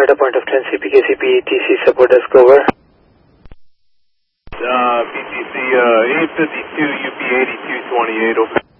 Florida, point of 10 CPKCP TC support desk over. PTC 852 UP 8228 over.